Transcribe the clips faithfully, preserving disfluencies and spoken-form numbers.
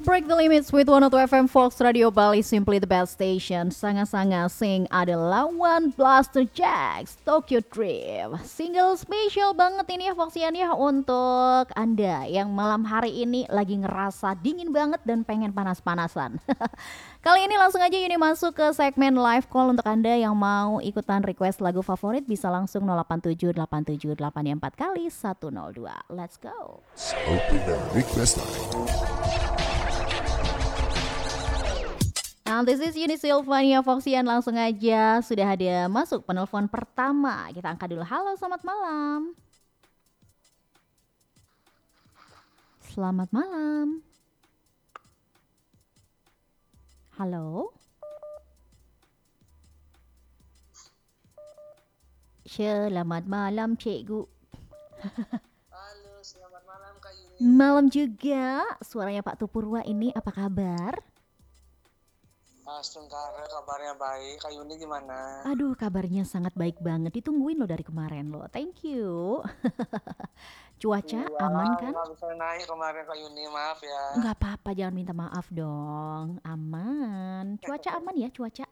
Break the limits with one oh two F M Fox Radio Bali, simply the best station. Sangat-sangat sing adalah One Blaster Jacks Tokyo Trip. Single spesial banget ini ya Foxian ya untuk Anda yang malam hari ini lagi ngerasa dingin banget dan pengen panas-panasan. Kali ini langsung aja Yuni masuk ke segmen live call untuk Anda yang mau ikutan request lagu favorit bisa langsung nol delapan tujuh delapan tujuh delapan empat kali satu nol dua. Let's go. Open the request line. Nah, this is Yuni Silvania Foxian, langsung aja sudah ada masuk penelpon pertama. Kita angkat dulu. Halo, selamat malam. Selamat malam. Halo. Selamat malam, Cikgu. Halo, selamat malam Kak Yuni. Malam juga. Suaranya Pak Tupurwa ini, apa kabar? Astungkara, kabarnya baik. Kak Yuni gimana? Aduh, kabarnya sangat baik banget. Ditungguin loh dari kemarin loh. Thank you. Cuaca Iya, aman kan? nggak bisa naik kemarin Kak Yuni, maaf ya. Nggak apa-apa, jangan minta maaf dong. Aman. Cuaca aman ya, cuaca.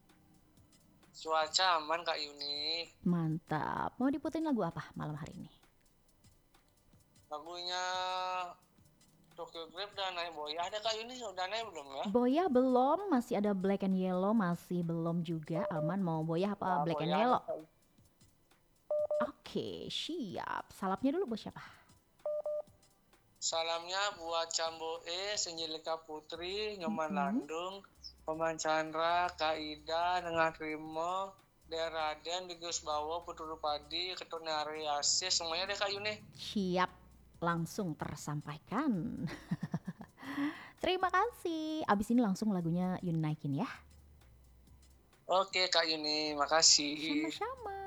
Cuaca aman Kak Yuni. Mantap. Mau diputin lagu apa malam hari ini? Lagunya Tokyo Drift dan naik Boya. Ada Kak Yuni udah naik belum ya? Boya belum, masih ada Black and Yellow, masih belum juga. Aman, mau Boya apa Nah, Black and Boya Yellow? ada. Oke, siap. Salapnya dulu buat siapa? Salamnya buat Cambo E, Senjilika Putri, Nyoman Mhm. Landung, Paman Chandra, Kak Ida, dengan Rimo, Deraden, Bigus Bawo, Putru Padi, Ketuna Ariasi, semuanya deh Kak Yuni. Siap, langsung tersampaikan. Terima kasih. Abis ini langsung lagunya Yun naikin ya. Oke Kak Yuni, makasih. Sama-sama.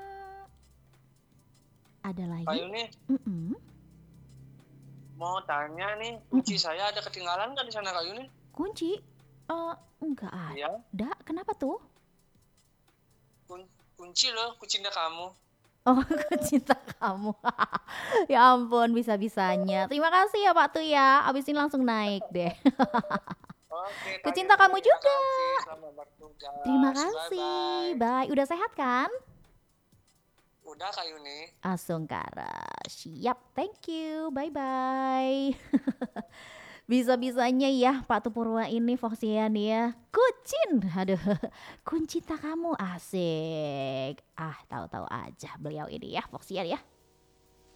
Ada Kak lagi? Yuni, Mm-mm. mau tanya nih, kunci saya ada ketinggalan nggak di sana Kak Yuni? Kunci? Eh, enggak Iya, ada. Kenapa tuh? kun- kunci loh, kuncinya kamu. Oh, cinta kamu. Ya ampun, bisa-bisanya. Terima kasih ya Pak tuh ya. Abis ini langsung naik deh. Oke, Kak Kecinta Yuni, kamu terima juga. kasih, selamat bertugas. Terima kasih. Bye-bye. Bye. Udah sehat kan? Udah Kak Yuni. Asungkara. Siap. Thank you. Bye-bye. Bisa-bisanya ya Pak Tupurwa ini Foxian ya. Kucin. Aduh. Kuncinta kamu asik. Ah, tahu-tahu aja beliau ini ya Foxian ya.